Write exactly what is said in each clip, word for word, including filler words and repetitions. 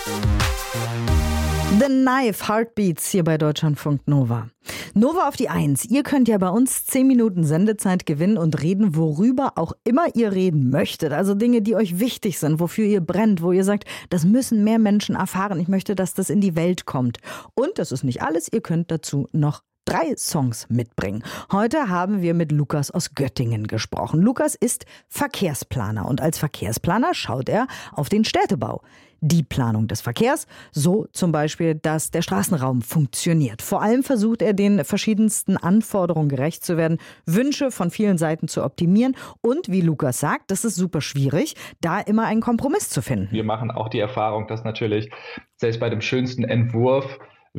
The Knife, Heartbeats hier bei Deutschlandfunk Nova. Nova auf die Eins. Ihr könnt ja bei uns zehn Minuten Sendezeit gewinnen und reden, worüber auch immer ihr reden möchtet. Also Dinge, die euch wichtig sind, wofür ihr brennt, wo ihr sagt, das müssen mehr Menschen erfahren. Ich möchte, dass das in die Welt kommt. Und das ist nicht alles. Ihr könnt dazu noch drei Songs mitbringen. Heute haben wir mit Lukas aus Göttingen gesprochen. Lukas ist Verkehrsplaner und als Verkehrsplaner schaut er auf den Städtebau. Die Planung des Verkehrs, so zum Beispiel, dass der Straßenraum funktioniert. Vor allem versucht er, den verschiedensten Anforderungen gerecht zu werden, Wünsche von vielen Seiten zu optimieren und, wie Lukas sagt, das ist super schwierig, da immer einen Kompromiss zu finden. Wir machen auch die Erfahrung, dass natürlich selbst bei dem schönsten Entwurf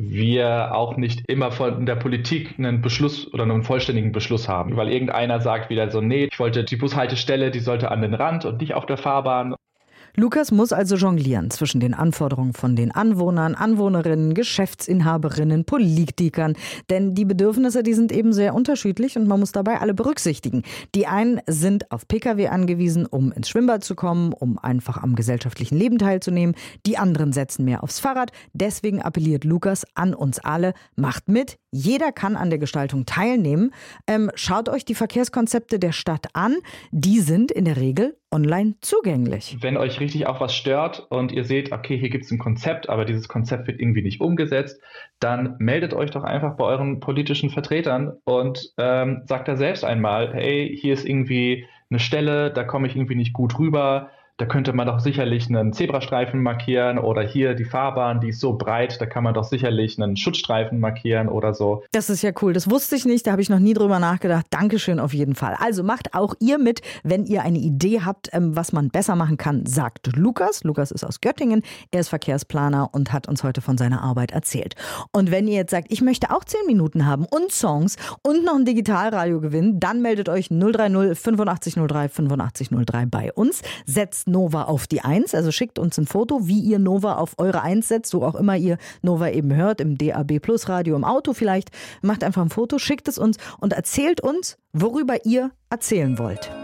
wir auch nicht immer von der Politik einen Beschluss oder einen vollständigen Beschluss haben. Weil irgendeiner sagt wieder so, nee, ich wollte die Bushaltestelle, die sollte an den Rand und nicht auf der Fahrbahn. Lukas muss also jonglieren zwischen den Anforderungen von den Anwohnern, Anwohnerinnen, Geschäftsinhaberinnen, Politikern. Denn die Bedürfnisse, die sind eben sehr unterschiedlich und man muss dabei alle berücksichtigen. Die einen sind auf Pkw angewiesen, um ins Schwimmbad zu kommen, um einfach am gesellschaftlichen Leben teilzunehmen. Die anderen setzen mehr aufs Fahrrad. Deswegen appelliert Lukas an uns alle, macht mit. Jeder kann an der Gestaltung teilnehmen. Ähm, schaut euch die Verkehrskonzepte der Stadt an. Die sind in der Regel online zugänglich. Wenn euch richtig auch was stört und ihr seht, okay, hier gibt es ein Konzept, aber dieses Konzept wird irgendwie nicht umgesetzt, dann meldet euch doch einfach bei euren politischen Vertretern und ähm, sagt da selbst einmal, hey, hier ist irgendwie eine Stelle, da komme ich irgendwie nicht gut rüber. Da könnte man doch sicherlich einen Zebrastreifen markieren oder hier die Fahrbahn, die ist so breit, da kann man doch sicherlich einen Schutzstreifen markieren oder so. Das ist ja cool, das wusste ich nicht, da habe ich noch nie drüber nachgedacht. Dankeschön auf jeden Fall. Also macht auch ihr mit, wenn ihr eine Idee habt, was man besser machen kann, sagt Lukas. Lukas ist aus Göttingen, er ist Verkehrsplaner und hat uns heute von seiner Arbeit erzählt. Und wenn ihr jetzt sagt, ich möchte auch zehn Minuten haben und Songs und noch ein Digitalradio gewinnen, dann meldet euch null drei null fünfundachtzig null drei fünfundachtzig null drei bei uns. Setzt Nova auf die Eins, also schickt uns ein Foto, wie ihr Nova auf eure Eins setzt, wo auch immer ihr Nova eben hört, im D A B Plus Radio, im Auto vielleicht. Macht einfach ein Foto, schickt es uns und erzählt uns, worüber ihr erzählen wollt.